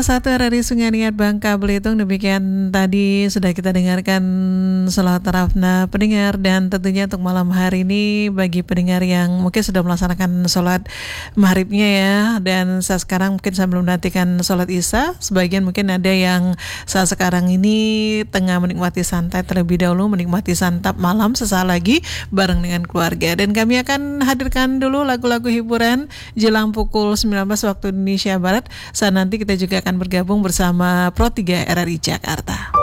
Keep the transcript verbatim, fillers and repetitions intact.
satu koma satu R R I Sungai Niat Bangka Belitung. Demikian tadi sudah kita dengarkan salat tarawih pendengar, dan tentunya untuk malam hari ini bagi pendengar yang mungkin sudah melaksanakan sholat maghribnya ya, dan saat sekarang mungkin sambil menantikan sholat isya, sebagian mungkin ada yang saat sekarang ini tengah menikmati santai terlebih dahulu, menikmati santap malam sesaat lagi bareng dengan keluarga. Dan kami akan hadirkan dulu lagu-lagu hiburan jelang pukul sembilan belas waktu Indonesia Barat. Saat nanti kita juga akan bergabung bersama Pro tiga R R I Jakarta.